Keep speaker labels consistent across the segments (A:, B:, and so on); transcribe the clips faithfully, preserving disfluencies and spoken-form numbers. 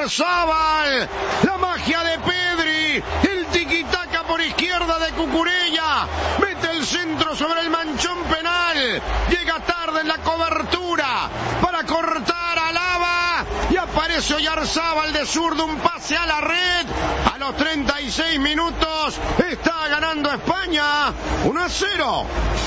A: Oyarzábal. La magia de Pedri. El tiquitaca por izquierda de Cucurella. Mete el centro sobre el manchón penal. Llega tarde en la cobertura para cortar a Lava. Y aparece Oyarzábal de zurdo, un pase a la red. A los treinta y seis minutos está ganando España uno a cero.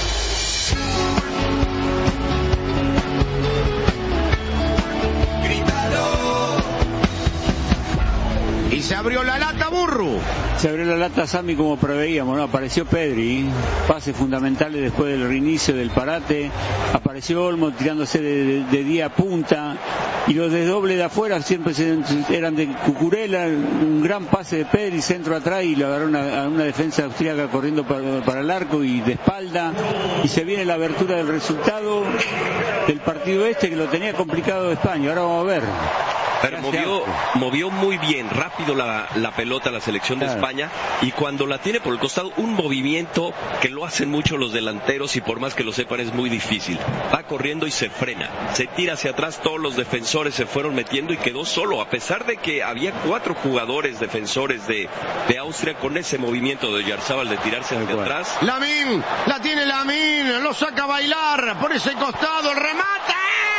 A: Y se abrió la lata, Burru.
B: Se abrió la lata, Sami, como preveíamos, ¿no? Apareció Pedri, pases fundamentales después del reinicio del parate. Apareció Olmo tirándose de, de, de día a punta. Y los desdobles de afuera siempre se, eran de Cucurella. Un gran pase de Pedri, centro atrás, y le agarró una, a una defensa austríaca corriendo para, para el arco y de espalda. Y se viene la abertura del resultado del partido este, que lo tenía complicado España. Ahora vamos a ver.
C: Pero movió, movió muy bien, rápido la, la pelota la selección de
B: claro.
C: España, y cuando la tiene por el costado, un movimiento que lo hacen mucho los delanteros, y por más que lo sepan es muy difícil. Va corriendo y se frena, se tira hacia atrás, todos los defensores se fueron metiendo y quedó solo, a pesar de que había cuatro jugadores defensores de, de Austria, con ese movimiento de Oyarzábal de tirarse hacia bueno. atrás.
A: Lamin, la tiene Lamin, lo saca a bailar por ese costado, el remate.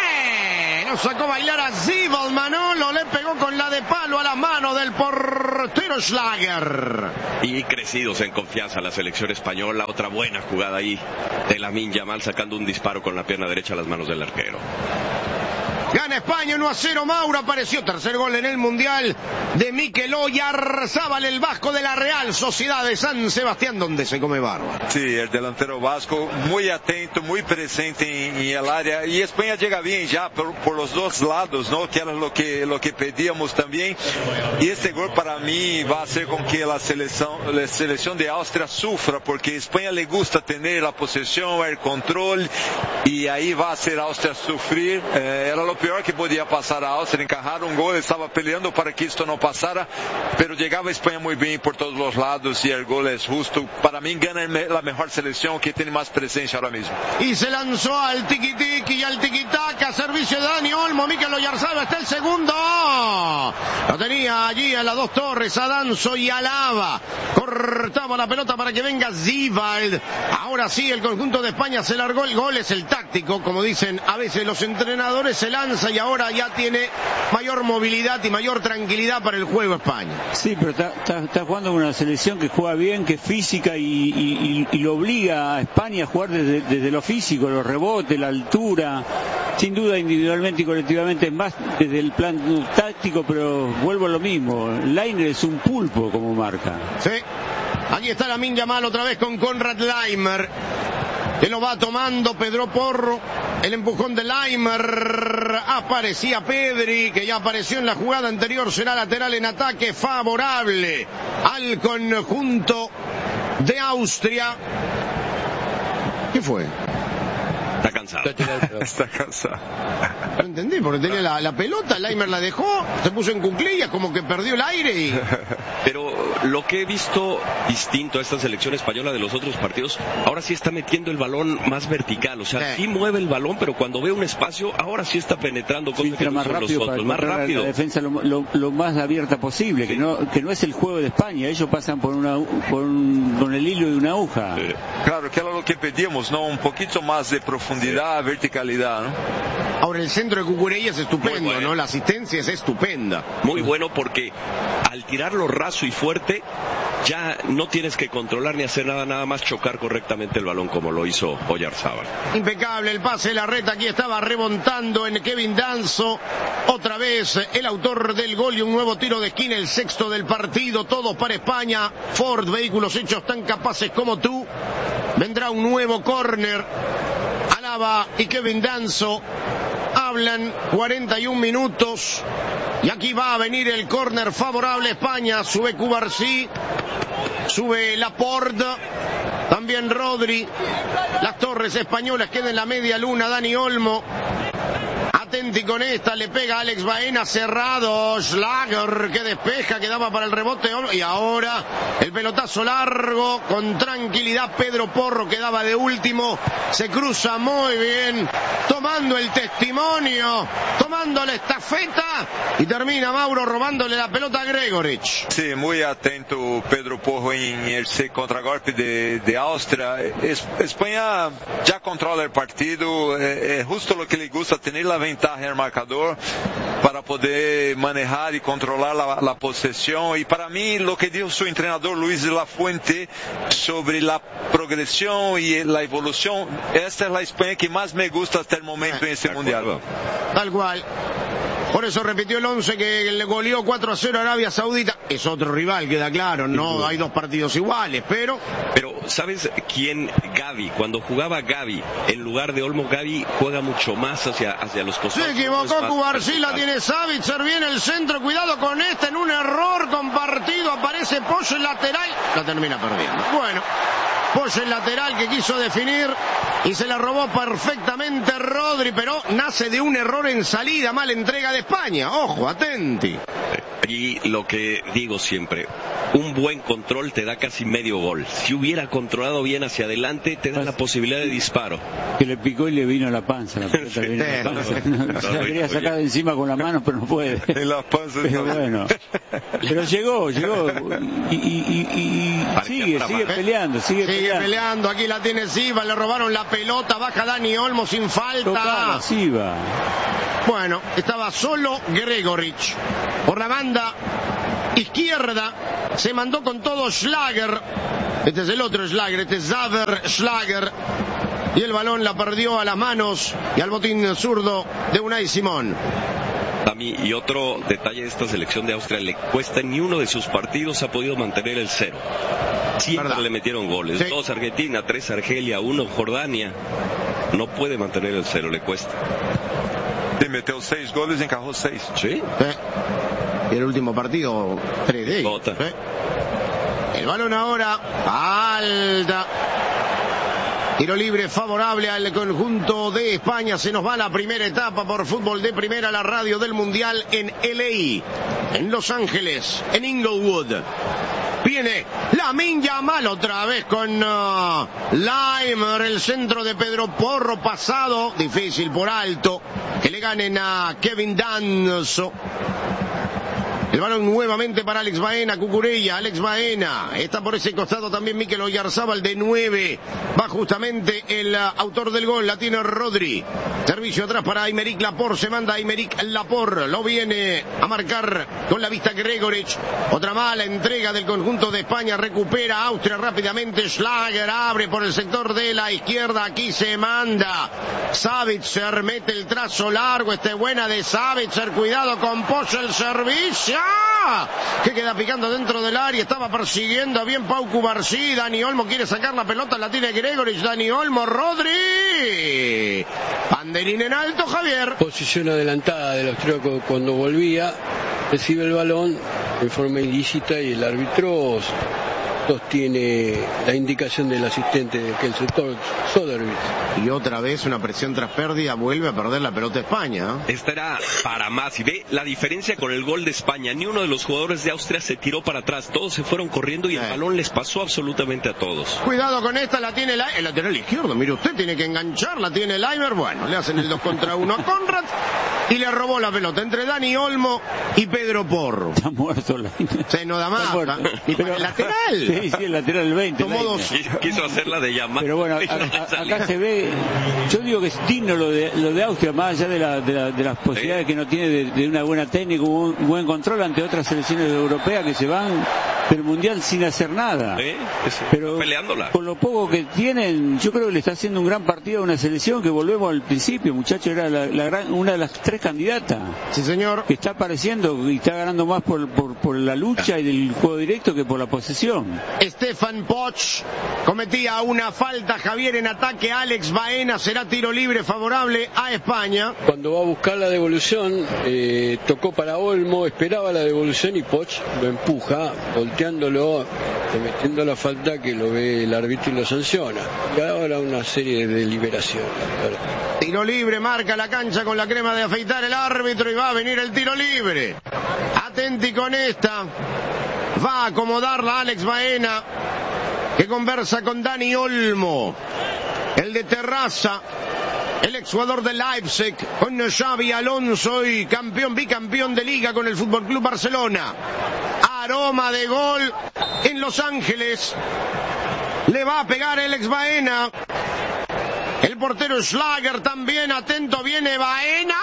A: Lo sacó a bailar a Zibal, Manolo, le pegó con la de palo a la mano del portero Schlager.
C: Y crecidos en confianza la selección española, otra buena jugada ahí de Lamine Yamal sacando un disparo con la pierna derecha a las manos del arquero.
A: Gana España uno a cero. Mauro apareció, tercer gol en el Mundial de Mikel Oyarzábal, el vasco de la Real Sociedad de San Sebastián, donde se come barba.
D: Sí, el delantero vasco muy atento, muy presente en, en el área, y España llega bien ya por, por los dos lados, ¿no? Que era lo que, lo que pedíamos también, y este gol para mí va a hacer con que la selección, la selección de Austria sufra, porque a España le gusta tener la posesión, el control, y ahí va a hacer a Austria sufrir. Eh, era lo peor que podía pasar a Austria, encajar un gol, estaba peleando para que esto no pasara, pero llegaba España muy bien por todos los lados y el gol es justo. Para mí gana la mejor selección, que tiene más presencia ahora mismo.
A: Y se lanzó al tiki-tiki y al tiki-taka, servicio de Dani Olmo. Mikel Oyarzábal está el segundo. Lo tenía allí a las dos torres, a Danzo y a Lava. Cortaba la pelota para que venga Zibald. Ahora sí, el conjunto de España se largó. El gol es el táctico, como dicen a veces los entrenadores, se lanza y ahora ya tiene mayor movilidad y mayor tranquilidad para el juego España.
B: Sí, pero está, está, está jugando con una selección que juega bien, que es física, y, y, y, y lo obliga a España a jugar desde, desde lo físico, los rebotes, la altura. Sin duda, individualmente y colectivamente es más desde el plan táctico, pero vuelvo a lo mismo. Lainer es un pulpo como marca.
A: Sí, aquí está Lamine Yamal otra vez con Konrad Laimer, que lo va tomando Pedro Porro. El empujón de Laimer. Aparecía Pedri, que ya apareció en la jugada anterior. Será lateral en ataque favorable al conjunto de Austria. ¿Qué fue?
C: Está cansado.
D: Está cansado.
A: No entendí, porque tenía la, la pelota, Laimer la dejó, se puso en cuclillas, como que perdió el aire y...
C: Pero lo que he visto distinto a esta selección española de los otros partidos, ahora sí está metiendo el balón más vertical, o sea, sí, sí mueve el balón, pero cuando ve un espacio, ahora sí está penetrando, cosa sí, que no más rápido, los otros, más rápido.
B: La defensa lo, lo, lo más abierta posible, sí. que no que no es el juego de España, ellos pasan por una por un, con el hilo de una aguja.
D: Sí. Claro, que era lo que pedíamos, ¿no? Un poquito más de profundidad, sí. verticalidad, ¿no?
A: Ahora el centro de Cucurella es estupendo, bueno. ¿no? La asistencia es estupenda.
C: Muy bueno, porque al tirarlo raso y fuerte, ya no tienes que controlar ni hacer nada, nada más chocar correctamente el balón como lo hizo Oyarzábal.
A: Impecable el pase, la reta, aquí estaba remontando en Kevin Danzo. Otra vez el autor del gol y un nuevo tiro de esquina, el sexto del partido, todos para España. Ford, vehículos hechos tan capaces como tú. Vendrá un nuevo córner. Alaba y Kevin Danzo hablan, cuarenta y un minutos, y aquí va a venir el córner favorable a España. Sube Cubarsí, sube Laporte, también Rodri. Las torres españolas quedan en la media luna. Dani Olmo, atenti con esta, le pega Alex Baena, cerrado, Schlager que despeja, que daba para el rebote, y ahora el pelotazo largo, con tranquilidad Pedro Porro, que daba de último, se cruza muy bien, tomando el testimonio, tomando la estafeta, y termina Mauro robándole la pelota a Gregorich.
D: Sí, muy atento Pedro Porro en el contragolpe de, de Austria. Es, España ya controla el partido, es, es justo lo que le gusta, tener la ventaja en el marcador para poder manejar y controlar la, la posesión. Y para mí lo que dijo su entrenador Luis de la Fuente sobre la progresión y la evolución, esta es la España que más me gusta hasta el momento en este mundial.
A: Tal cual. Por eso repitió el once que le goleó cuatro a cero a Arabia Saudita. Es otro rival, queda claro, no hay dos partidos iguales, pero...
C: Pero, ¿sabes quién? Gavi. Cuando jugaba Gavi, en lugar de Olmo, Gavi juega mucho más hacia, hacia los costados.
A: Se equivocó Cubarsí, la tiene Savitzer, viene el centro, cuidado con este, en un error compartido, aparece Pollo el lateral, la termina perdiendo. Bueno, Pollo el lateral que quiso definir y se la robó perfectamente Rodri, pero nace de un error en salida, mala entrega de España, ojo, atenti.
C: Y lo que digo siempre, un buen control te da casi medio gol. Si hubiera controlado bien hacia adelante, te da la posibilidad de disparo.
B: Que le picó y le vino a la panza. La pelota le vino a la panza. No, se la quería sacar de encima con la mano, pero no puede.
D: En la panza.
B: Pero bueno. Pero llegó, llegó. Y, y, y, y sigue, sigue peleando, sigue,
A: sigue
B: peleando.
A: peleando. Aquí la tiene Silva, le robaron la pelota, baja Dani Olmo sin falta.
B: Tocala, Silva.
A: Bueno, estaba solo Gregorich. Por la banda izquierda se mandó con todo Schlager. Este es el otro Schlager, este es Xaver Schlager. Y el balón la perdió a las manos y al botín zurdo de Unai Simón.
C: A mí, y otro detalle de esta selección de Austria, le cuesta, ni uno de sus partidos ha podido mantener el cero. Siempre ¿verdad? Le metieron goles. Sí. Dos Argentina, tres Argelia, uno Jordania. No puede mantener el cero, le cuesta.
D: Le metió seis goles y encajó seis.
C: Sí.
A: sí. Y el último partido, tres de ellos. Sí. El balón ahora, alta. Tiro libre favorable al conjunto de España. Se nos va la primera etapa por Fútbol de Primera, la radio del Mundial en L A, en Los Ángeles, en Inglewood. Viene Lamine Yamal otra vez con uh, Leimer, el centro de Pedro Porro pasado, difícil por alto, que le ganen a Kevin Danso. El balón nuevamente para Alex Baena, Cucurella, Alex Baena. Está por ese costado también Mikel Oyarzábal de nueve. Va justamente el uh, autor del gol, la tiene Rodri. Servicio atrás para Aymeric Laporte, se manda Aymeric Laporte. Lo viene a marcar con la vista Gregorich. Otra mala entrega del conjunto de España. Recupera Austria rápidamente. Schlager abre por el sector de la izquierda. Aquí se manda Savitzer, mete el trazo largo. Esta es buena de Savitzer. Cuidado con Pollo, el servicio. Que queda picando dentro del área, estaba persiguiendo a bien Pau Cubarsí. Dani Olmo quiere sacar la pelota, la tiene Gregorich. Dani Olmo, Rodri. Banderín en alto, Javier.
E: Posición adelantada del austríaco cuando volvía, recibe el balón en forma ilícita y el árbitro sostiene la indicación del asistente, que es el sector Sodervich.
A: Y otra vez una presión tras pérdida, vuelve a perder la pelota España.
C: Esta era para más, y ve la diferencia con el gol de España. Ni uno de los jugadores de Austria se tiró para atrás, todos se fueron corriendo y el eh. balón les pasó absolutamente a todos.
A: Cuidado con esta, la tiene la, el lateral izquierdo, mire usted, tiene que enganchar, la tiene Leimer. Bueno, le hacen el dos contra uno a Conrad y le robó la pelota entre Dani Olmo y Pedro Porro.
B: Está muerto Leimer.
A: Se no da más. Y para el lateral.
B: Sí, sí, el lateral del veinte.
A: Tomó dos.
C: Quiso hacerla de llamar.
B: Pero bueno, a, a, acá se ve, yo digo que es digno lo de, lo de Austria, más allá de, la, de, la, de las posibilidades sí. que no tiene de, de una buena técnica, un buen control ante otras selecciones europeas que se van del Mundial sin hacer nada.
C: Sí, sí.
B: Pero
C: peleándola.
B: Con lo poco que tienen, yo creo que le está haciendo un gran partido a una selección que volvemos al principio, muchachos, era la, la gran, una de las tres candidatas.
A: Sí, señor.
B: Que está apareciendo y está ganando más por, por, por la lucha y del juego directo que por la posesión.
A: Stefan Poch cometía una falta, Javier, en ataque. Alex Baena, será tiro libre favorable a España.
E: Cuando va a buscar la devolución, eh, tocó para Olmo, esperaba la devolución y Poch lo empuja, voltea pateándolo, cometiendo la falta que lo ve el árbitro y lo sanciona. Y ahora una serie de deliberaciones.
A: Tiro libre, marca la cancha con la crema de afeitar el árbitro y va a venir el tiro libre. Atenti con esta. Va a acomodarla Alex Baena, que conversa con Dani Olmo, el de Terraza, el exjugador de Leipzig, con Xavi Alonso y campeón, bicampeón de liga con el F C Barcelona. Aroma de gol en Los Ángeles. Le va a pegar Alex Baena. El portero Schlager también, atento, viene Baena.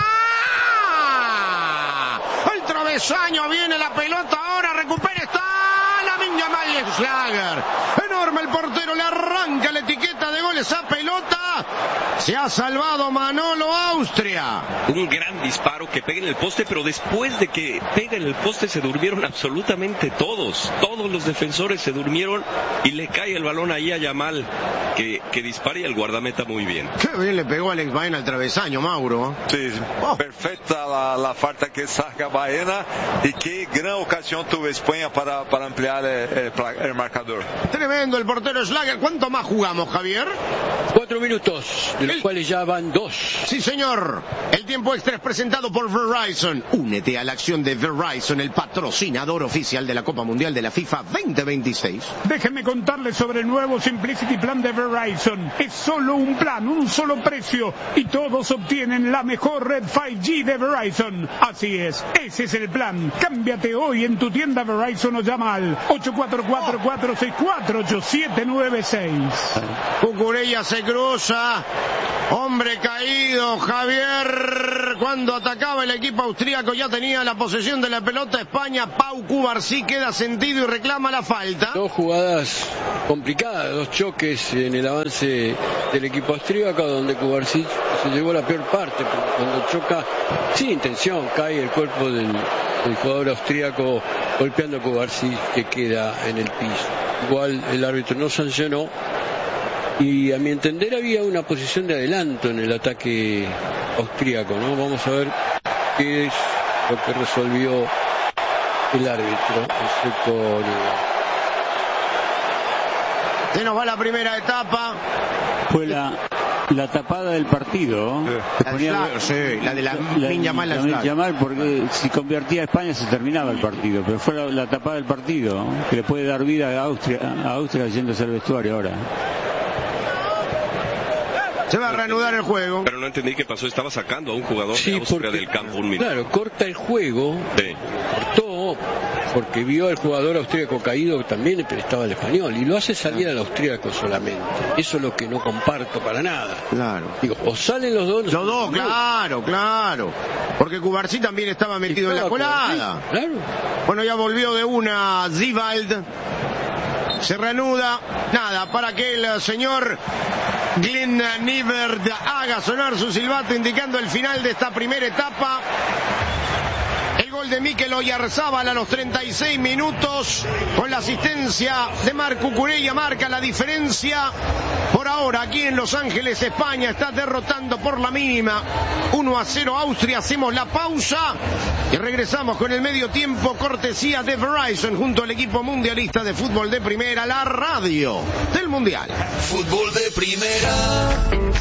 A: El travesaño, viene la pelota, ahora recupera, está Lamine Yamal Schlager. Enorme el portero, le arranca la etiqueta de gol esa pelota. Se ha salvado Manolo Austria.
C: Un gran disparo que pega en el poste, pero después de que pega en el poste se durmieron absolutamente todos. Todos los defensores se durmieron y le cae el balón ahí a Yamal, que, que dispara y el guardameta muy bien.
A: Qué bien le pegó Alex Baena al travesaño, Mauro.
D: Sí, oh. Perfecta la, la falta que saca Baena y qué gran ocasión tuvo España para, para ampliar el, el, el marcador.
A: Tremendo el portero Schlager. ¿Cuánto más jugamos, Javier?
E: Cuatro minutos, de los el... cuales ya van dos.
A: Sí, señor. El tiempo extra es presentado por Verizon. Únete a la acción de Verizon, el patrocinador oficial de la Copa Mundial de la FIFA veinte veintiséis.
F: Déjenme contarles sobre el nuevo Simplicity Plan de Verizon. Es solo un plan, un solo precio, y todos obtienen la mejor red cinco G de Verizon. Así es, ese es el plan. Cámbiate hoy en tu tienda Verizon o llama al ocho cuatro cuatro, cuatro seis cuatro, ocho siete nueve seis.
A: Cucurella se cruza. Hombre caído, Javier. Cuando atacaba el equipo austríaco ya tenía la posesión de la pelota España. Pau Cubarsí queda sentido y reclama la falta.
E: Dos jugadas complicadas, dos choques en el avance del equipo austríaco, donde Cubarsí se llevó la peor parte, porque cuando choca sin intención cae el cuerpo del, del jugador austríaco golpeando a Cubarsí, que queda en el piso. Igual el árbitro no sancionó. Y a mi entender había una posición de adelanto en el ataque austríaco, ¿no? Vamos a ver qué es lo que resolvió el árbitro.
A: Se nos va la primera etapa.
B: Fue la, la tapada del partido.
A: La, ponía, Slager, sí, la de la Lamine Yamal.
B: La Yamal, porque si convertía a España se terminaba el partido, pero fue la, la tapada del partido, que le puede dar vida a Austria, a Austria yéndose al vestuario ahora.
A: Se va a reanudar el juego.
C: Pero no entendí qué pasó, estaba sacando a un jugador sí, de Austria porque, del campo un minuto.
E: Claro, corta el juego,
C: sí.
E: cortó, porque vio al jugador austríaco caído, también le prestaba al español, y lo hace salir al austríaco solamente. Eso es lo que no comparto para nada.
A: Claro.
E: Digo, o salen los dos.
A: Los dos, claro, claro. Porque Cubarsí también estaba metido estaba en la colada.
E: Claro.
A: Bueno, ya volvió de una Zivald. Se reanuda, nada, para que el señor Glenn Niverd haga sonar su silbato indicando el final de esta primera etapa. El gol de Mikel Oyarzábal a los treinta y seis minutos, con la asistencia de Marc Cucurella, marca la diferencia. Por ahora, aquí en Los Ángeles, España está derrotando por la mínima uno a cero Austria. Hacemos la pausa y regresamos con el medio tiempo, cortesía de Verizon, junto al equipo mundialista de fútbol de primera, la radio del mundial.
G: Fútbol de primera.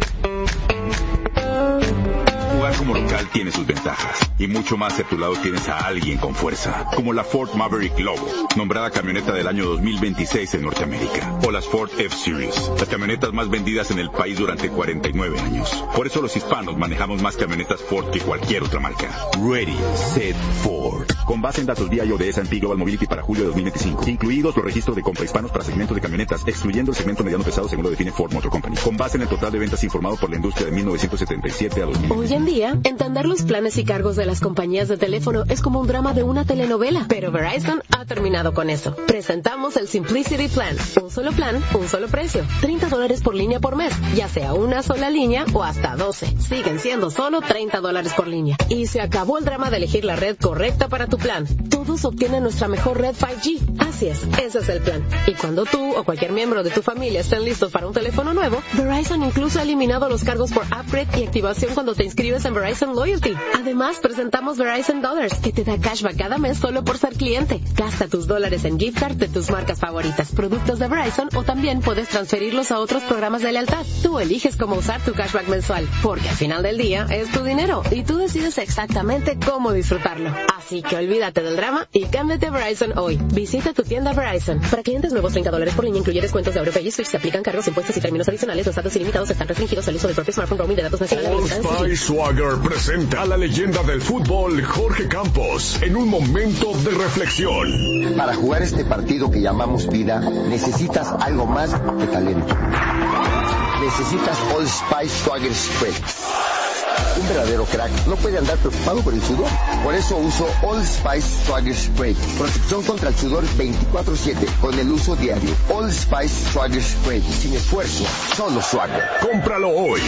H: Jugar como local tiene sus ventajas, y mucho más si a tu lado tienes a alguien con fuerza, como la Ford Maverick Lobo, nombrada camioneta del año dos mil veintiséis en Norteamérica, o las Ford F-Series, las camionetas más vendidas en el país durante cuarenta y nueve años. Por eso los hispanos manejamos más camionetas Ford que cualquier otra marca. Ready, Set, Ford. Con base en datos V I O de S and P Global Mobility para julio de dos mil veinticinco, incluidos los registros de compra hispanos para segmentos de camionetas, excluyendo el segmento mediano pesado según lo define Ford Motor Company. Con base en el total de ventas informado por la industria de mil novecientos setenta y siete a dos mil.
I: Hoy en día, entender los planes y cargos de las compañías de teléfono es como un drama de una telenovela, pero Verizon ha terminado con eso. Presentamos el Simplicity Plan. Un solo plan, un solo precio. treinta dólares por línea por mes, ya sea una sola línea o hasta doce. Siguen siendo solo treinta dólares por línea. Y se acabó el drama de elegir la red correcta para tu plan. Todos obtienen nuestra mejor red cinco G. Así es, ese es el plan. Y cuando tú o cualquier miembro de tu familia estén listos para un teléfono nuevo, Verizon incluso ha eliminado los cargos por upgrade y activación cuando te inscribes en en Verizon Loyalty. Además, presentamos Verizon Dollars, que te da cashback cada mes solo por ser cliente. Gasta tus dólares en gift card de tus marcas favoritas, productos de Verizon, o también puedes transferirlos a otros programas de lealtad. Tú eliges cómo usar tu cashback mensual, porque al final del día es tu dinero y tú decides exactamente cómo disfrutarlo. Así que olvídate del drama y cámbiate a Verizon hoy. Visita tu tienda Verizon. Para clientes nuevos, treinta dólares por línea, incluye descuentos de AuroPay y Switch. Se aplican cargos, impuestos y términos adicionales. Los datos ilimitados están restringidos al uso del propio smartphone. Roaming de datos nacionales.
J: Old Spice Swagger presenta a la leyenda del fútbol, Jorge Campos, en un momento de reflexión.
K: Para jugar este partido que llamamos vida, necesitas algo más que talento. Necesitas Old Spice Swagger Spray. Un verdadero crack no puede andar preocupado por el sudor. Por eso uso Old Spice Swagger Spray. Protección contra el sudor veinticuatro siete con el uso diario. Old Spice Swagger Spray. Sin esfuerzo, solo Swagger.
J: Cómpralo hoy.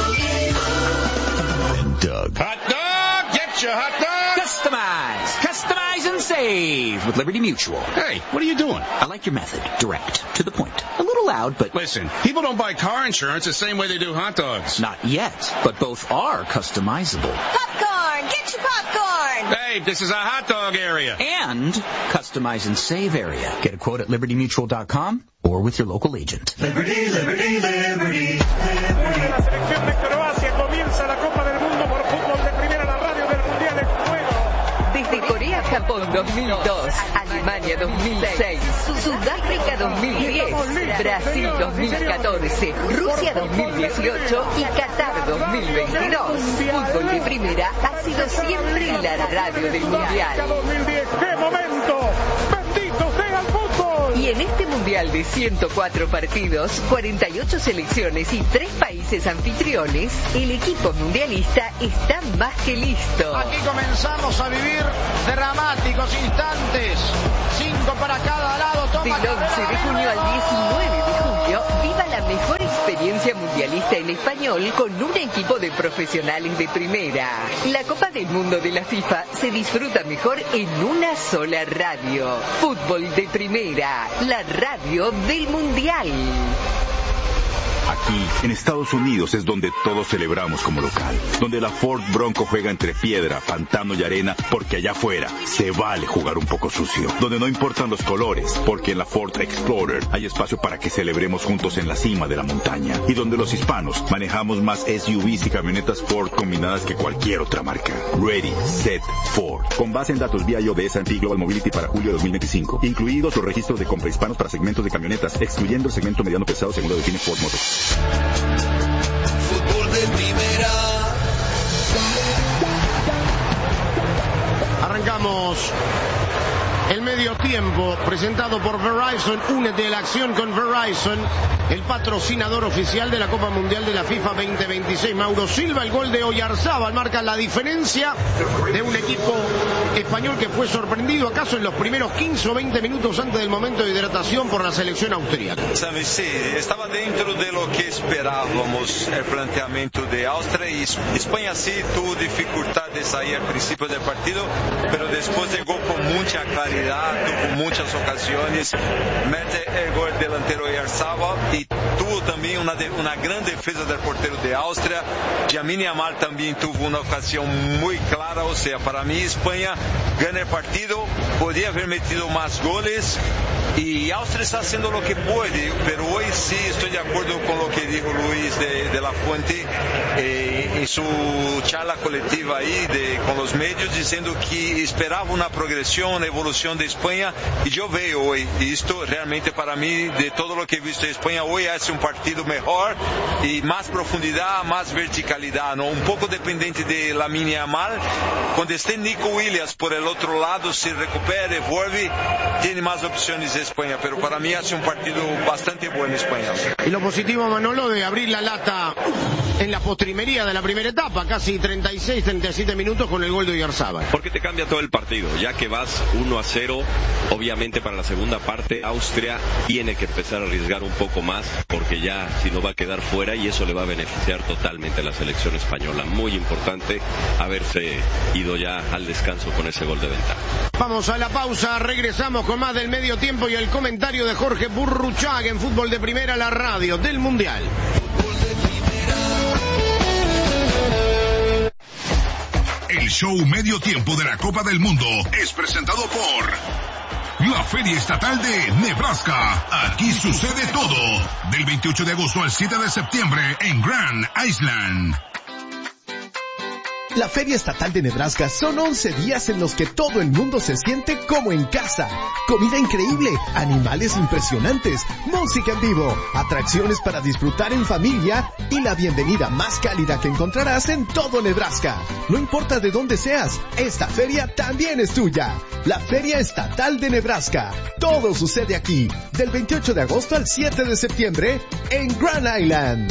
L: Doug. Hot dog! Get your hot dog! Customize! Customize and save with Liberty Mutual. Hey, what are you doing? I like your method. Direct. To the point. A little loud, but... Listen, people don't buy car insurance the same way they do hot dogs. Not yet, but both are customizable.
M: Popcorn! Get your popcorn!
L: Hey, this is a hot dog area. And customize and save area. Get a quote at liberty mutual dot com or with your local agent.
G: Liberty, Liberty, Liberty, Liberty.
F: La selección de Croacia comienza la Copa del Mundo por fútbol de primera, la radio del Mundial en juego.
N: Desde Corea-Japón dos mil dos, Alemania dos mil seis, Sudáfrica dos mil diez, Brasil dos mil catorce, Rusia dos mil dieciocho y Qatar dos mil veintidós. Fútbol de primera ha sido siempre la radio del Mundial.
F: ¡Qué momento! ¡Bendito sea el fútbol!
N: Y en este Mundial de ciento cuatro partidos, cuarenta y ocho selecciones y tres países anfitriones, el equipo mundialista está más que listo.
A: Aquí comenzamos a vivir dramáticos instantes. Cinco para cada lado. Toma
N: Del once de junio al diecinueve de julio, viva la mejor experiencia mundialista en español con un equipo de profesionales de primera. La Copa del Mundo de la FIFA se disfruta mejor en una sola radio. Fútbol de primera, la radio del Mundial.
H: Aquí, en Estados Unidos, es donde todos celebramos como local. Donde la Ford Bronco juega entre piedra, pantano y arena, porque allá afuera se vale jugar un poco sucio. Donde no importan los colores, porque en la Ford Explorer hay espacio para que celebremos juntos en la cima de la montaña. Y donde los hispanos manejamos más S U Vs y camionetas Ford combinadas que cualquier otra marca. Ready, Set, Ford. Con base en datos vía I O D S and P Global Mobility para julio de dos mil veinticinco. Incluidos los registros de compra hispanos para segmentos de camionetas, excluyendo el segmento mediano pesado según lo define Ford Motors.
G: Fútbol de primera.
A: Arrancamos el medio tiempo presentado por Verizon. Únete a la acción con Verizon, el patrocinador oficial de la Copa Mundial de la FIFA veinte veintiséis. Mauro Silva, el gol de Oyarzábal marca la diferencia de un equipo español que fue sorprendido acaso en los primeros quince o veinte minutos antes del momento de hidratación por la selección austríaca.
D: Sí, estaba dentro de lo que esperábamos el planteamiento de Austria, y España sí tuvo dificultades ahí al principio del partido, pero después llegó con mucha claridad, tuvo muchas ocasiones, mete el gol delantero Oyarzábal y tuvo también una, de, una gran defensa del portero de Austria. Lamine Yamal también tuvo una ocasión muy clara, o sea, para mí España gana el partido, podría haber metido más goles y Austria está haciendo lo que puede, pero hoy sí estoy de acuerdo con lo que dijo Luis de, de la Fuente eh, en su charla colectiva ahí de, con los medios, diciendo que esperaba una progresión, una evolución de España, y yo veo hoy, y esto realmente para mí, de todo lo que he visto de España, hoy hace un partido mejor y más profundidad, más verticalidad, ¿no? Un poco dependiente de Lamine Yamal. Cuando esté Nico Williams por el otro lado, se recupere, vuelve, tiene más opciones de España, pero para mí hace un partido bastante bueno España.
A: Y lo positivo, Manolo, de abrir la lata en la postrimería de la primera etapa, casi treinta y seis, treinta y siete minutos con el gol de Oyarzábal.
C: Porque te cambia todo el partido, ya que vas uno a cero, obviamente para la segunda parte Austria tiene que empezar a arriesgar un poco más, porque ya si no va a quedar fuera, y eso le va a beneficiar totalmente a la selección española. Muy importante haberse ido ya al descanso con ese gol de ventaja.
A: Vamos a la pausa, regresamos con más del medio tiempo y el comentario de Jorge Burruchaga en Fútbol de Primera, la radio del Mundial.
O: El show medio tiempo de la Copa del Mundo es presentado por la Feria Estatal de Nebraska. Aquí sucede todo. Del veintiocho de agosto al siete de septiembre en Grand Island.
P: La Feria Estatal de Nebraska son once días en los que todo el mundo se siente como en casa. Comida increíble, animales impresionantes, música en vivo, atracciones para disfrutar en familia y la bienvenida más cálida que encontrarás en todo Nebraska. No importa de dónde seas, esta feria también es tuya. La Feria Estatal de Nebraska. Todo sucede aquí, del veintiocho de agosto al siete de septiembre en Grand Island.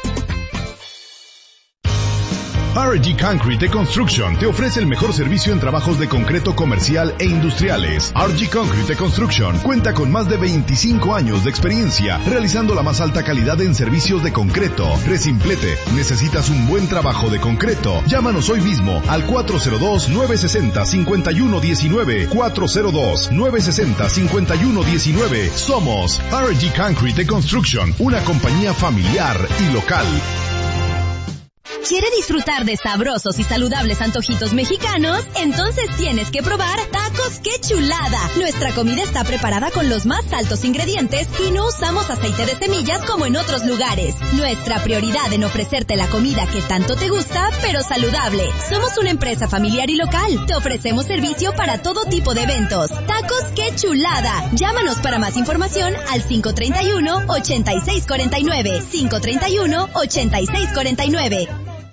Q: R G Concrete Construction te ofrece el mejor servicio en trabajos de concreto comercial e industriales. R G Concrete Construction cuenta con más de veinticinco años de experiencia realizando la más alta calidad en servicios de concreto. Resimplete, ¿necesitas un buen trabajo de concreto? Llámanos hoy mismo al cuatro cero dos, nueve seis cero, cinco uno uno nueve, cuatro cero dos, nueve seis cero, cinco uno uno nueve. Somos R G Concrete Construction, una compañía familiar y local.
R: ¿Quiere disfrutar de sabrosos y saludables antojitos mexicanos? Entonces tienes que probar Tacos ¡Qué Chulada! Nuestra comida está preparada con los más altos ingredientes y no usamos aceite de semillas como en otros lugares. Nuestra prioridad en ofrecerte la comida que tanto te gusta, pero saludable. Somos una empresa familiar y local. Te ofrecemos servicio para todo tipo de eventos. Tacos ¡Qué Chulada! Llámanos para más información al cinco tres uno, ocho seis cuatro nueve, cinco tres uno, ocho seis cuatro nueve.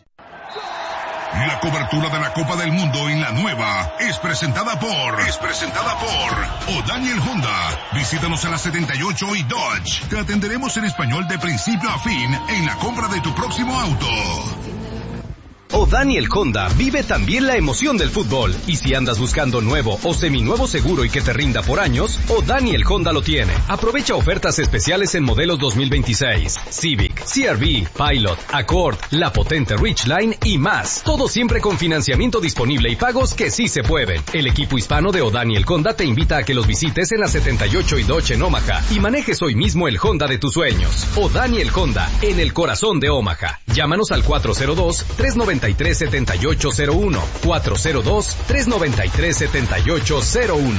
O: La cobertura de la Copa del Mundo en la nueva es presentada por, es presentada por O'Daniel Honda. Visítanos en la setenta y ocho y Dodge. Te atenderemos en español de principio a fin en la compra de tu próximo auto.
S: O'Daniel Honda vive también la emoción del fútbol. Y si andas buscando nuevo o seminuevo seguro y que te rinda por años, O'Daniel Honda lo tiene. Aprovecha ofertas especiales en modelos dos mil veintiséis, Civic, C R V, Pilot, Accord, la potente Ridgeline y más. Todo siempre con financiamiento disponible y pagos que sí se pueden. El equipo hispano de O'Daniel Honda te invita a que los visites en la setenta y ocho y Dodge en Omaha y manejes hoy mismo el Honda de tus sueños. O'Daniel Honda, en el corazón de Omaha. Llámanos al cuatro cero dos, tres nueve tres, siete ocho cero uno, cuatro cero dos, tres nueve tres, siete ocho cero uno.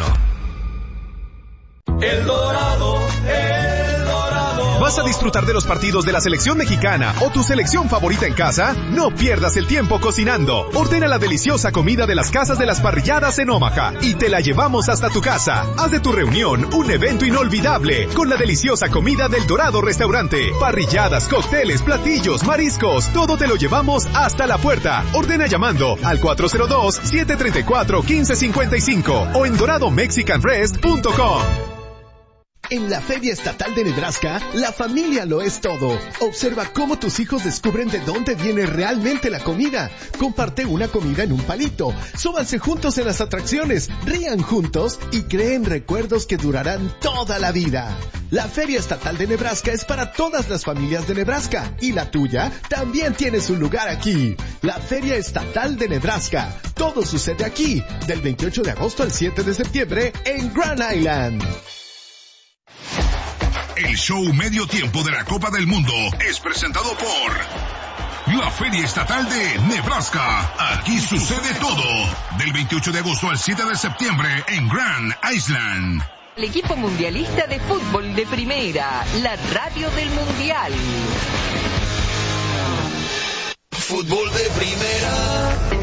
G: El Dorado, El Dorado.
T: ¿Vas a disfrutar de los partidos de la selección mexicana o tu selección favorita en casa? No pierdas el tiempo cocinando. Ordena la deliciosa comida de las casas de las parrilladas en Omaha y te la llevamos hasta tu casa. Haz de tu reunión un evento inolvidable con la deliciosa comida del Dorado Restaurante. Parrilladas, cócteles, platillos, mariscos, todo te lo llevamos hasta la puerta. Ordena llamando al cuatro cero dos, siete tres cuatro, uno cinco cinco cinco o en dorado mexican rest punto com.
P: En la Feria Estatal de Nebraska, la familia lo es todo. Observa cómo tus hijos descubren de dónde viene realmente la comida. Comparte una comida en un palito. Súbanse juntos en las atracciones, rían juntos y creen recuerdos que durarán toda la vida. La Feria Estatal de Nebraska es para todas las familias de Nebraska y la tuya también tiene su lugar aquí. La Feria Estatal de Nebraska. Todo sucede aquí, del veintiocho de agosto al siete de septiembre en Grand Island.
O: El show medio tiempo de la Copa del Mundo es presentado por la Feria Estatal de Nebraska. Aquí sucede todo. Del veintiocho de agosto al siete de septiembre en Grand Island.
N: El equipo mundialista de fútbol de primera, la radio del mundial.
G: Fútbol de primera.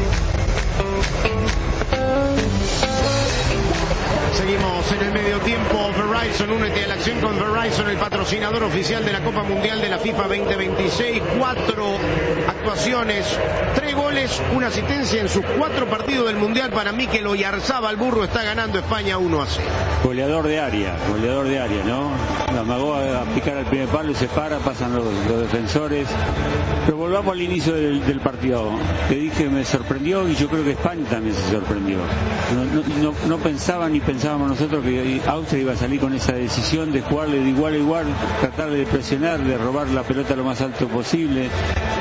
A: Seguimos en el medio tiempo. Verizon, únete a la acción con Verizon, el patrocinador oficial de la Copa Mundial de la FIFA veinte veintiséis. Cuatro actuaciones, tres goles, una asistencia en sus cuatro partidos del Mundial para Mikel Oyarzabal. Burro está ganando España uno a cero.
B: Goleador de área, goleador de área, ¿no? Amagó a picar al primer palo y se para, pasan los, los defensores. Pero volvamos al inicio del, del partido. Te dije, me sorprendió y yo creo que España también se sorprendió. No, no, no, no pensaba ni pensábamos nosotros que Austria iba a salir con esa decisión de jugarle de igual a igual, tratar de presionar, de robar la pelota lo más alto posible.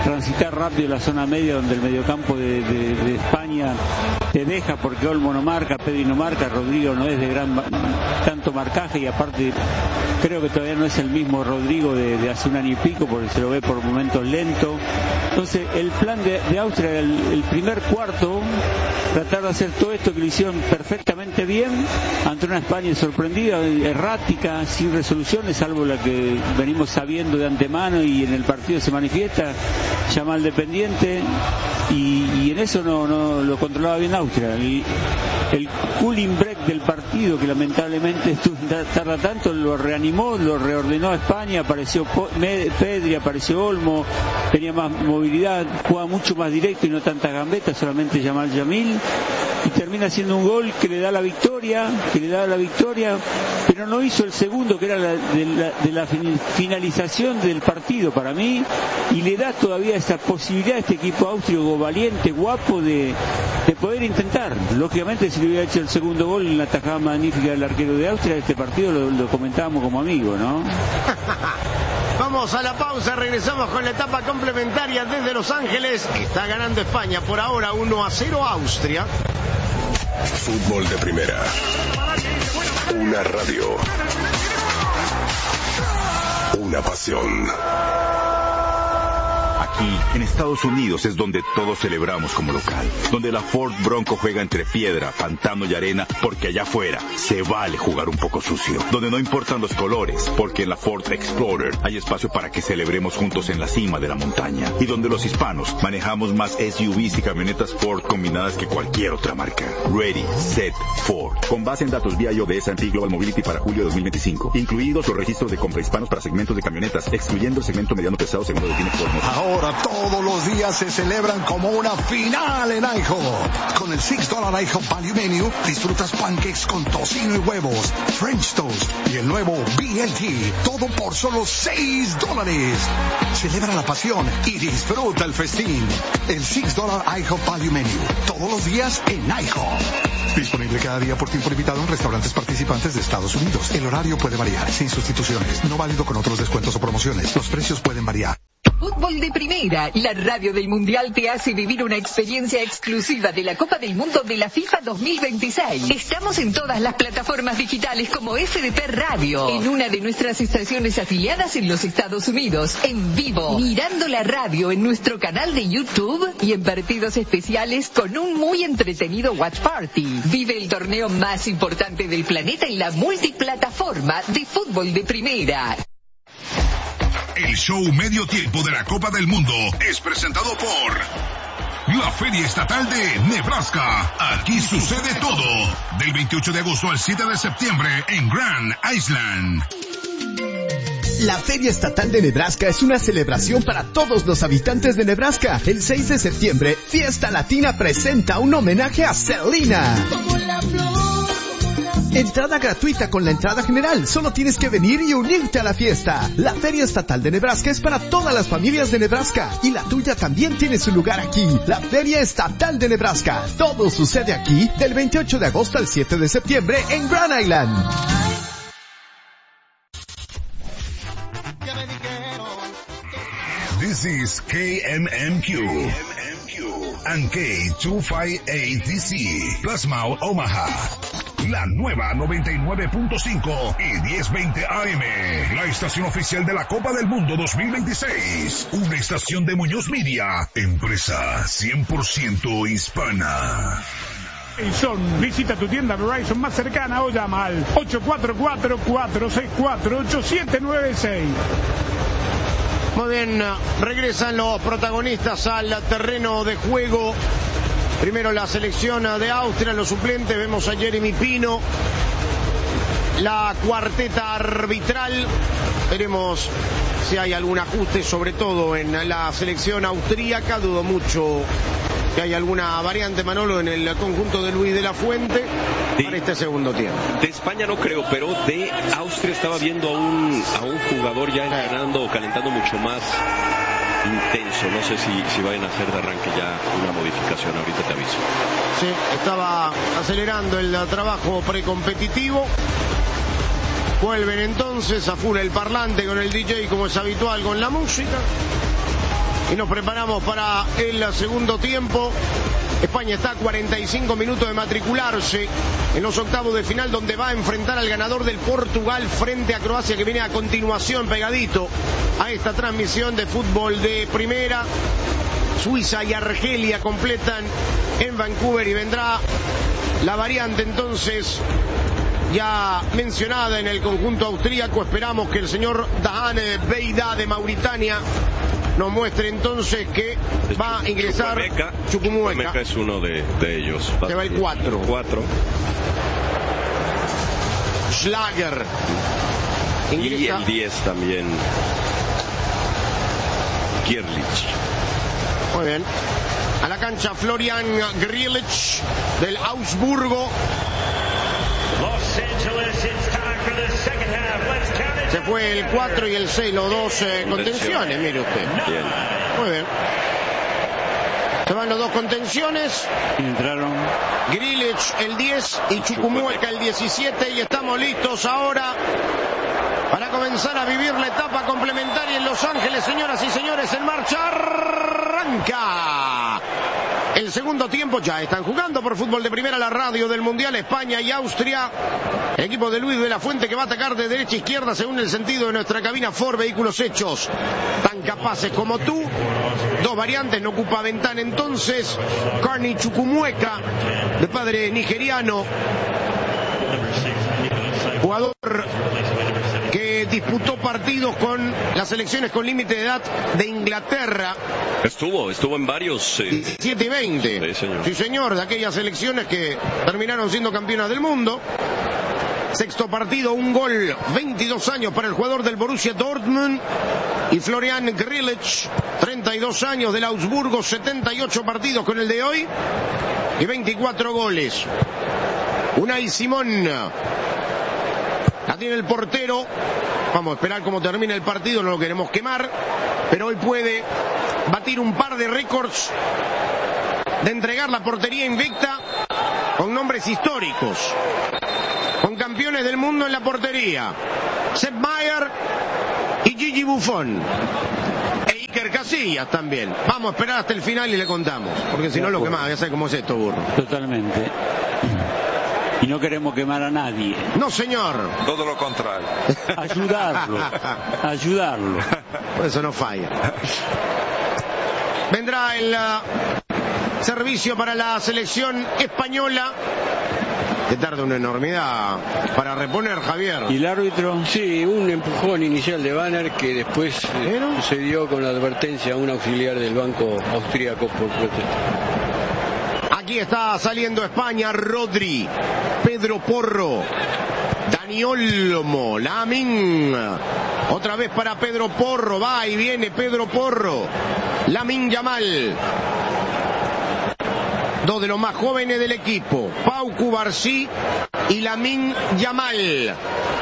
B: transitar rápido la zona media, donde el mediocampo de, de, de España te deja, porque Olmo no marca, Pedri no marca, Rodrigo no es de gran tanto marcaje, y aparte creo que todavía no es el mismo Rodrigo de, de hace un año y pico, porque se lo ve por momentos lento. Entonces el plan de, de Austria, el, el primer cuarto, tratar de hacer todo esto que lo hicieron perfectamente bien ante una España sorprendida, errática, sin resoluciones, salvo la que venimos sabiendo de antemano y en el partido se manifiesta, llama al dependiente, y, y en eso no, no lo controlaba bien Austria. El, el cooling break del partido, que lamentablemente tarda tanto, lo reanimó, lo reordenó a España, apareció Pedri, apareció Olmo, tenía más movilidad, jugaba mucho más directo y no tantas gambetas, solamente Yamal Yamil, y termina haciendo un gol que le da la victoria, que le da la victoria, pero no hizo el segundo, que era la, de, la, de la finalización del partido para mí, y le da todavía esa posibilidad a este equipo austríaco valiente, guapo, de, de poder intentar. Lógicamente, si le hubiera hecho el segundo gol en la tajada magnífica del arquero de Austria, este partido lo, lo comentábamos como amigo, ¿no?
A: Vamos a la pausa, regresamos con la etapa complementaria desde Los Ángeles. Está ganando España por ahora uno a cero Austria.
J: Fútbol de primera. Una radio. Una pasión.
H: Aquí, en Estados Unidos, es donde todos celebramos como local. Donde la Ford Bronco juega entre piedra, pantano y arena, porque allá afuera se vale jugar un poco sucio. Donde no importan los colores, porque en la Ford Explorer hay espacio para que celebremos juntos en la cima de la montaña. Y donde los hispanos manejamos más S U Vs y camionetas Ford combinadas que cualquier otra marca. Ready, Set, Ford. Con base en datos V I O de S and P Global Mobility para julio de dos mil veinticinco. Incluidos los registros de compra hispanos para segmentos de camionetas, excluyendo el segmento mediano pesado según lo define Ford.
U: Ahora todos los días se celebran como una final en IHOP. Con el six dollar IHOP Value Menu disfrutas pancakes con tocino y huevos, French toast y el nuevo B L T. Todo por solo seis dólares. Celebra la pasión y disfruta el festín. El six dollar IHOP Value Menu. Todos los días en IHOP. Disponible cada día por tiempo limitado en restaurantes participantes de Estados Unidos. El horario puede variar, sin sustituciones. No válido con otros descuentos o promociones. Los precios pueden variar.
N: Fútbol de Primera, la radio del Mundial te hace vivir una experiencia exclusiva de la Copa del Mundo de la FIFA dos mil veintiséis. Estamos en todas las plataformas digitales como F D P Radio, en una de nuestras estaciones afiliadas en los Estados Unidos, en vivo, mirando la radio en nuestro canal de YouTube y en partidos especiales con un muy entretenido Watch Party. Vive el torneo más importante del planeta en la multiplataforma de Fútbol de Primera.
O: El show medio tiempo de la Copa del Mundo es presentado por la Feria Estatal de Nebraska. Aquí sucede todo. Del veintiocho de agosto al siete de septiembre en Grand Island.
P: La Feria Estatal de Nebraska es una celebración para todos los habitantes de Nebraska. El seis de septiembre, Fiesta Latina presenta un homenaje a Selena. Entrada gratuita con la entrada general. Solo tienes que venir y unirte a la fiesta. La Feria Estatal de Nebraska es para todas las familias de Nebraska. Y la tuya también tiene su lugar aquí. La Feria Estatal de Nebraska. Todo sucede aquí del veintiocho de agosto al siete de septiembre en Grand Island.
O: This is K M M Q and K two fifty-eight D C, Plasma Omaha. La nueva noventa y nueve punto cinco y diez veinte A M, la estación oficial de la Copa del Mundo dos mil veintiséis. Una estación de Muñoz Media, empresa cien por ciento hispana.
F: Verizon. Visita tu tienda Verizon más cercana o llama al ocho cuatro cuatro, cuatro seis cuatro, ocho siete nueve seis.
A: Muy bien, regresan los protagonistas al terreno de juego. Primero la selección de Austria, los suplentes, vemos a Jeremy Pino, la cuarteta arbitral, veremos si hay algún ajuste, sobre todo en la selección austríaca, dudo mucho que haya alguna variante, Manolo, en el conjunto de Luis de la Fuente de, para este segundo tiempo.
C: De España no creo, pero de Austria estaba viendo a un, a un jugador ya entrenando o calentando mucho más intenso. No sé si, si vayan a hacer de arranque ya una modificación, ahorita te aviso.
A: Sí, estaba acelerando el trabajo precompetitivo. Vuelven entonces a full el parlante con el D J como es habitual con la música. y nos preparamos para el segundo tiempo. España está a cuarenta y cinco minutos de matricularse en los octavos de final, donde va a enfrentar al ganador del Portugal frente a Croacia, que viene a continuación pegadito a esta transmisión de fútbol de primera. Suiza y Argelia completan en Vancouver y vendrá la variante entonces ya mencionada en el conjunto austríaco. Esperamos que el señor Dahan Beida de Mauritania nos muestre entonces que va a ingresar
C: Chukwuemeka.
A: Chukwuemeka
C: es uno de, de ellos.
A: Se va el cuatro. Schlager.
C: Ingresa. Y el diez también. Kierlich.
A: Muy bien. A la cancha Florian Grilic del Augsburgo. Se fue el cuatro y el seis, los dos eh, contenciones, mire usted.
C: Bien.
A: Muy bien. Se van los dos contenciones.
B: Entraron
A: Grilic el diez y Chukwuemeka el diecisiete, y estamos listos ahora para comenzar a vivir la etapa complementaria en Los Ángeles, señoras y señores. En marcha arranca el segundo tiempo. Ya están jugando por Fútbol de Primera, la radio del Mundial, España y Austria. El equipo de Luis de la Fuente, que va a atacar de derecha a izquierda según el sentido de nuestra cabina. Ford, vehículos hechos tan capaces como tú. Dos variantes, no ocupa ventana entonces. Carney Chukwuemeka, de padre nigeriano, jugador que disputó partidos con las selecciones con límite de edad de Inglaterra.
C: Estuvo, estuvo en varios. Eh...
A: diecisiete y veinte.
C: Sí, señor.
A: Sí, señor, de aquellas selecciones que terminaron siendo campeonas del mundo. Sexto partido, un gol, veintidós años para el jugador del Borussia Dortmund. Y Florian Grilic, treinta y dos años, del Augsburgo, setenta y ocho partidos con el de hoy y veinticuatro goles. Unai Simón la tiene el portero. Vamos a esperar cómo termina el partido, no lo queremos quemar, pero hoy puede batir un par de récords de entregar la portería invicta con nombres históricos, con campeones del mundo en la portería, Sepp Maier y Gigi Buffon, e Iker Casillas también. Vamos a esperar hasta el final y le contamos, porque si no lo quemamos. Ya sabe cómo es esto, burro.
B: Totalmente. Y no queremos quemar a nadie.
A: No, señor.
D: Todo lo contrario.
B: Ayudarlo. Ayudarlo.
A: Por eso no falla. Vendrá el uh, servicio para la selección española. Que tarda una enormidad para reponer, Javier.
B: ¿Y el árbitro?
E: Sí, un empujón inicial de Banner que después ¿Pero? se dio con la advertencia a un auxiliar del banco austríaco por protesta.
A: Aquí está saliendo España. Rodri, Pedro Porro, Dani Olmo, Lamine. Otra vez para Pedro Porro. Va y viene Pedro Porro. Lamine Yamal. Dos de los más jóvenes del equipo. Pau Cubarsí y Lamine Yamal.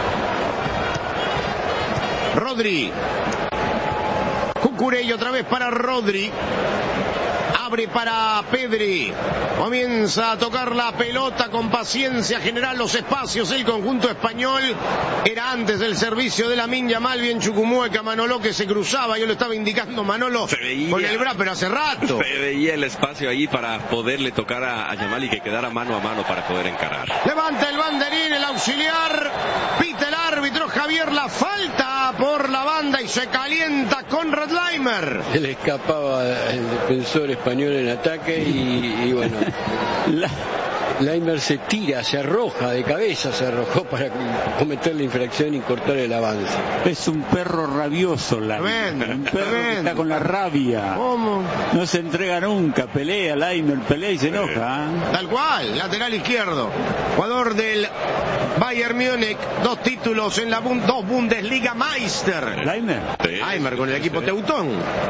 A: Rodri. Cucurella otra vez para Rodri. Abre para Pedri. Comienza a tocar la pelota con paciencia, generar los espacios el conjunto español. Era antes del servicio de Lamine Yamal. Bien Chukwuemeka, Manolo, que se cruzaba. Yo le estaba indicando Manolo veía, con el brazo, pero hace rato.
C: Se veía el espacio ahí para poderle tocar a, a Yamal y que quedara mano a mano para poder encarar.
A: Levanta el banderín, el auxiliar. Pita el árbitro, Javier, la falta por la banda y se calienta Konrad Laimer.
E: Se le escapaba el defensor español en ataque y, y bueno, la, Laimer se tira, se arroja de cabeza, se arrojó para cometer la infracción y cortar el avance.
B: Es un perro rabioso, Laimer. Un perro que está con la rabia.
A: ¿Cómo?
B: No se entrega nunca, pelea Laimer, pelea y se enoja. ¿eh?
A: Tal cual, lateral izquierdo, jugador del Bayern Múnich, dos títulos en la dos Bundesliga Meister.
B: Laimer.
A: Sí, Laimer con el equipo sí, sí. Teutón.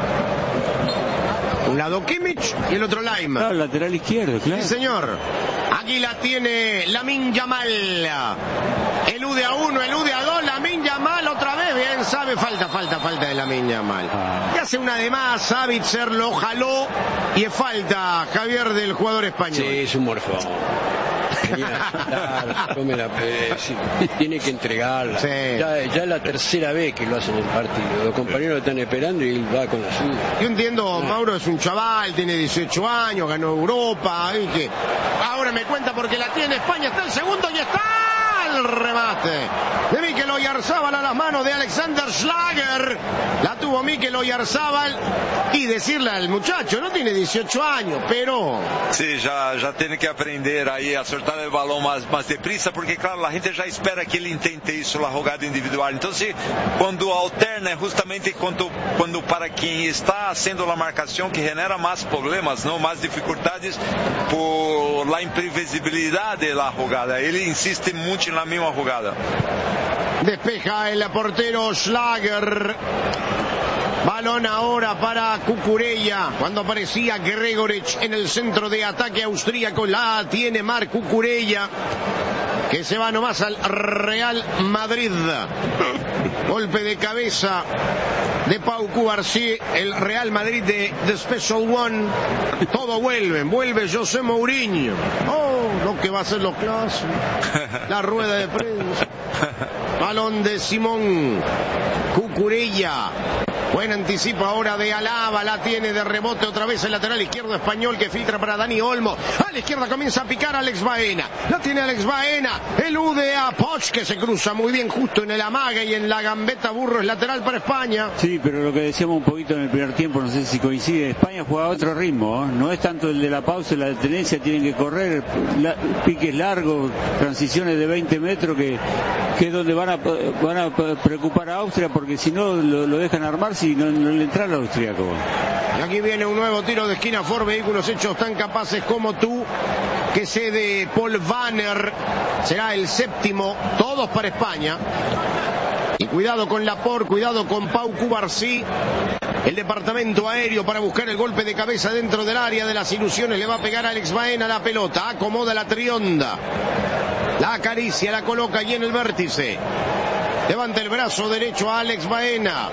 A: Un lado Kimmich y el otro Laimer.
B: Claro, lateral izquierdo, claro.
A: Sí, señor. Aquí la tiene Lamine Yamal. Elude a uno, elude a dos. Lamine Yamal otra vez. Bien, sabe, falta, falta, falta de Lamine Yamal. Ah. Y hace una de más. Savitzer lo jaló y es falta, Javier, del jugador español.
E: Sí, es un morfón. venía a dar, come la, eh, sí, tiene que entregarla. Sí. Ya, ya es la tercera vez que lo hacen en el partido. Los compañeros lo están esperando y él va con la suya.
A: Yo entiendo, ah. Mauro es un chaval, tiene dieciocho años, ganó Europa, y que ahora me cuenta porque la tiene España, está el segundo y está el remate de Mikel Oyarzábal a las manos de Alexander Schlager. La tuvo Mikel Oyarzábal y decirle al muchacho, no tiene dieciocho años, pero...
D: Sí, ya, ya tiene que aprender ahí a soltar el balón más, más deprisa, porque claro, la gente ya espera que él intente eso, la jugada individual. Entonces, cuando alterna, justamente cuando, cuando para quien está haciendo la marcación que genera más problemas, ¿no? Más dificultades por la imprevisibilidad de la jugada. Él insiste mucho en la misma jugada.
A: Despeja el portero Schlager. Balón ahora para Cucurella. Cuando aparecía Gregorich en el centro de ataque austríaco, la tiene Marc Cucurella, que se va nomás al Real Madrid. Golpe de cabeza de Pau Cubarsí, el Real Madrid de The Special One. Todo vuelve, vuelve José Mourinho. Oh, lo que va a ser los clásicos. La rueda de prensa. Balón de Simón. Cucurella. Buen anticipo ahora de Alaba, la tiene de rebote otra vez el lateral izquierdo español que filtra para Dani Olmo. A la izquierda comienza a picar Alex Baena. La tiene Alex Baena, elude a Poch, que se cruza muy bien justo en el amague y en la gambeta. Burro es lateral para España.
B: Sí, pero lo que decíamos un poquito en el primer tiempo, no sé si coincide, España juega a otro ritmo, ¿eh? No es tanto el de la pausa y la detenencia, tienen que correr, la, piques largos, transiciones de veinte metros, que, que es donde van a, van a preocupar a Austria, porque si no lo, lo dejan armarse y no, no le entra al austríaco.
A: Y aquí viene un nuevo tiro de esquina. Ford Vehículos hechos tan capaces como tú, que cede Paul Vanner. Será el séptimo, todos para España. Y cuidado con Laporte, cuidado con Pau Cubarsí. El departamento aéreo para buscar el golpe de cabeza dentro del área de las ilusiones. Le va a pegar a Alex Baena la pelota. Acomoda la trionda. La acaricia, la coloca allí en el vértice. Levanta el brazo derecho a Alex Baena.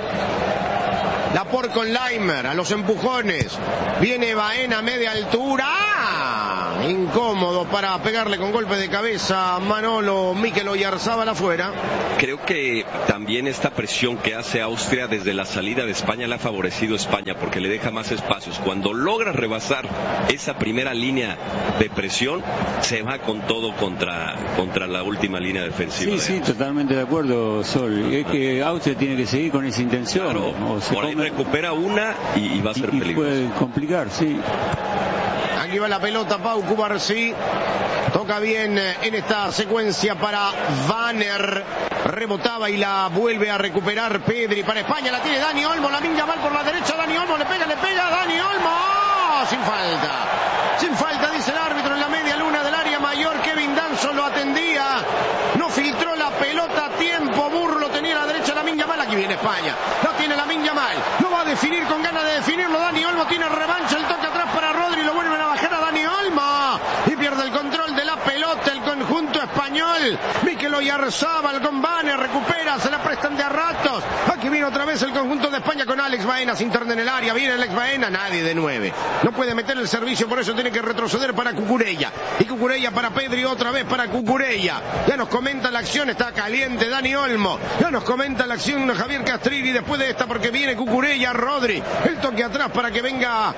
A: Laporte con Leimer, a los empujones. Viene Baena a media altura. ¡Ah! Incómodo para pegarle con golpe de cabeza a Manolo Mikel Oyarzábal afuera.
C: Creo que también esta presión que hace Austria desde la salida de España le ha favorecido a España, porque le deja más espacios. Cuando logra rebasar esa primera línea de presión, se va con todo contra, contra la última línea defensiva.
B: Sí, sí, totalmente de acuerdo, Sol. Es que Austria tiene que seguir con esa intención.
C: Claro, o se por ahí come... recupera una y, y va a ser
B: y,
C: peligroso.
B: Y puede complicar, sí.
A: Aquí va la pelota, Pau Cubarsí. Toca bien en esta secuencia para Vanner. Rebotaba y la vuelve a recuperar Pedri para España. La tiene Dani Olmo, la minga mal por la derecha. Dani Olmo le pega, le pega. Dani Olmo. ¡Oh! Sin falta. Sin falta, dice el árbitro en la media luna del área mayor. Kevin Danso lo atendía. No filtró la pelota a tiempo. Burlo tenía a la derecha la minga mal. Aquí viene España. No tiene la minga mal. No va a definir con ganas de definirlo. Dani Olmo tiene revancha. El toque atrás para Rodri. Lo vuelven a bajar a Dani Olmo. Y pierde el control de la pelota el conjunto español. Mikel Oyarzábal con Vanner. Recupera. Se la prestan de a ratos. Aquí viene otra vez el conjunto de España con Alex Baena. Se interna en el área. Viene Alex Baena. Nadie de nueve. No puede meter el servicio. Por eso tiene que retroceder para Cucurella. Y Cucurella para Pedri. Otra vez para Cucurella. Ya nos comenta la acción. Está caliente Dani Olmo. Ya nos comenta la acción Javier Castrilli. Después de esta, porque viene Cucurella. Rodri. El toque atrás para que venga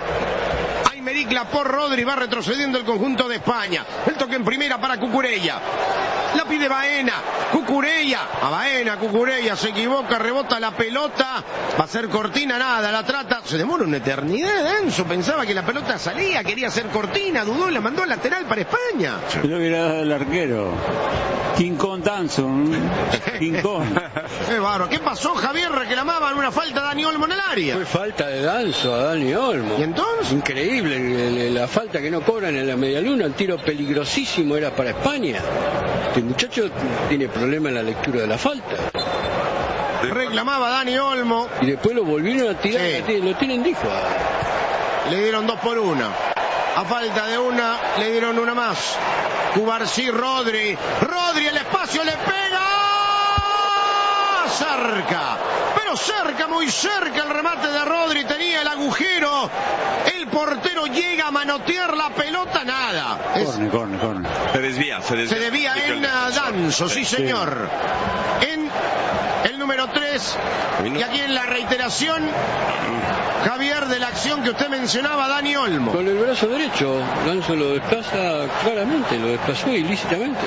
A: Aymeric Laporte. Rodri va retrocediendo el conjunto de España. El toque en primera para Cucurella. La pide Baena. Cucurella. A Baena. Cucurella se equivoca. Rebota la pelota. Va a ser cortina. Nada. La trata. Se demora una eternidad. Danzo pensaba que la pelota salía. Quería hacer cortina. Dudó. La mandó al lateral para España.
B: Se lo hubiera dado el arquero. King Kong Danson. King Kong.
A: Qué bárbaro. ¿Qué pasó, Javier? Reclamaban una falta a Dani Olmo en el área.
E: Fue falta de Danzo a Dani Olmo.
A: ¿Y entonces?
E: Increíble. La falta que no cobran en la medialuna. El tiro peligrosísimo era para España. Este muchacho tiene problema en la lectura de la falta.
A: Reclamaba Dani Olmo.
E: Y después lo volvieron a tirar. Sí. Lo tienen dijo.
A: Le dieron dos por una. A falta de una, le dieron una más. Cubarsí, Rodri. Rodri, el espacio le pega. Cerca. Pero pero cerca, muy cerca el remate de Rodri, tenía el agujero, el portero llega a manotear la pelota, nada. Es...
B: Corne, corne, corne.
C: Se desvía, se desvía.
A: Se desvía en Danzo, sí señor. En el número tres, y aquí en la reiteración, Javier, de la acción que usted mencionaba, Dani Olmo.
E: Con el brazo derecho, Danzo lo desplaza claramente, lo desplazó ilícitamente.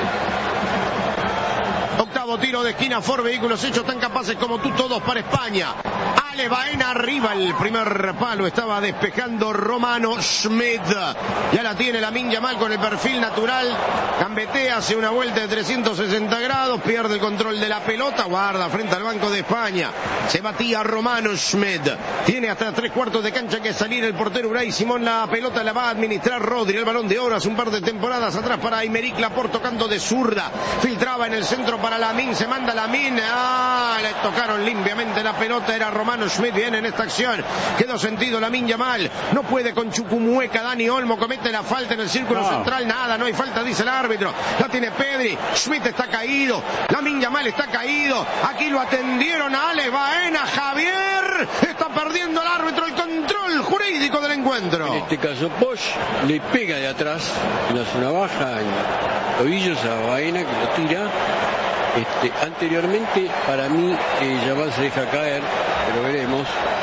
A: Octavo tiro de esquina, Ford Vehículos Hechos, tan capaces como tú, todos para España. Ale Baena arriba, el primer palo estaba despejando Romano Schmidt. Ya la tiene Lamine Yamal con el perfil natural. Gambetea, hace una vuelta de trescientos sesenta grados, pierde el control de la pelota, guarda frente al banco de España. Se batía Romano Schmidt. Tiene hasta tres cuartos de cancha que salir el portero Unai Simón. La pelota la va a administrar Rodri, el balón de oro hace un par de temporadas atrás para Aymeric Laporte, tocando de zurda. Filtraba en el centro para Lamine, se manda Lamine. Ah, le tocaron limpiamente la pelota, era Romano Schmidt. Viene en esta acción, quedó sentido Lamine Yamal, no puede con Chucumueca. Dani Olmo comete la falta en el círculo no. central, nada, no hay falta, dice el árbitro. La tiene Pedri, Schmidt está caído, Lamine Yamal está caído. Aquí lo atendieron a Ale Baena. Javier, está perdiendo el árbitro el control jurídico del encuentro.
E: En este caso Bosch le pega de atrás en la zona baja, en tobillos a Baena, que lo tira. Este, anteriormente, para mí, eh, Yamal se deja caer, pero veremos.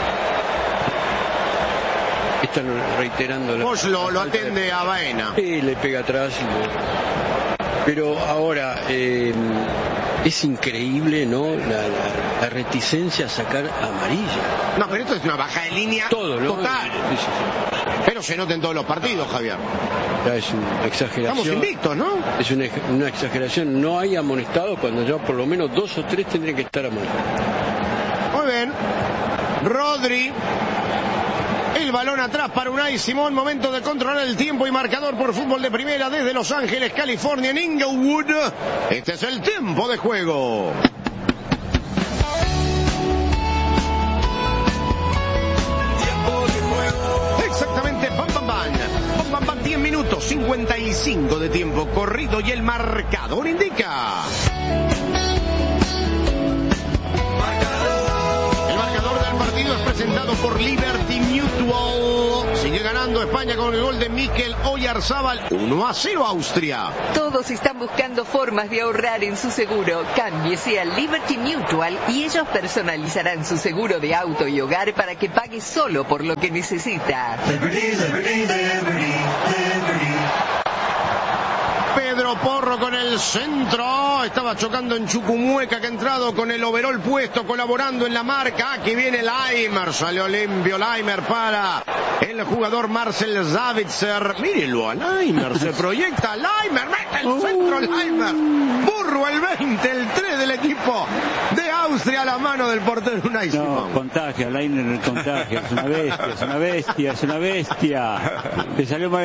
E: Están reiterando la...
A: Bosch lo, lo atende de... a Baena.
E: Sí, le pega atrás. Y lo... Pero ahora, eh, es increíble, ¿no? La, la, la reticencia a sacar amarilla.
A: No, pero esto es una baja de línea
E: Todo, ¿no?
A: total.
E: Sí, sí, sí.
A: Pero se nota en todos los partidos, Javier.
E: Ya es una exageración.
A: Estamos invictos, ¿no?
E: Es una, una exageración. No hay amonestados cuando ya por lo menos dos o tres tendrían que estar amonestados.
A: Muy bien. Rodri. El balón atrás para Unai Simón. Momento de controlar el tiempo y marcador por Fútbol de Primera desde Los Ángeles, California, en Inglewood. Este es el tiempo de juego. Exactamente, pam, pam, pam. Pam, pam, pam, diez minutos, cincuenta y cinco de tiempo corrido y el marcador indica. El marcador del partido es presentado por Liberty Mutual. Sigue ganando España con el gol de Mikel Oyarzábal. uno a cero Austria.
N: Todos están buscando formas de ahorrar en su seguro. Cámbiese a Liberty Mutual y ellos personalizarán su seguro de auto y hogar para que pague solo por lo que necesita.
G: Liberty, Liberty, Liberty, Liberty.
A: Pedro Porro con el centro. Estaba chocando en Chucumueca, que ha entrado con el overol puesto, colaborando en la marca. Aquí viene Laimer. Salió limpio Laimer para el jugador Marcel Savitzer. Mírenlo a Laimer. Se proyecta Laimer. Mete el centro Laimer. Burro el veinte, el tres del equipo de Austria a la mano del portero Unai Simón.
B: No, contagia, Laimer contagia. Es una bestia, es una bestia, es una bestia. Le salió mal